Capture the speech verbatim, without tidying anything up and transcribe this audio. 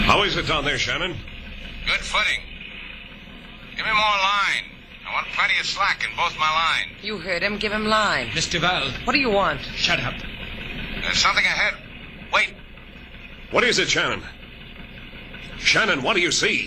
How is it down there, Shannon? Good footing. Give me more line. I want plenty of slack in both my line. You heard him. Give him line. Mister Val. What do you want? Shut up. There's something ahead. Wait. What is it, Shannon? Shannon, what do you see?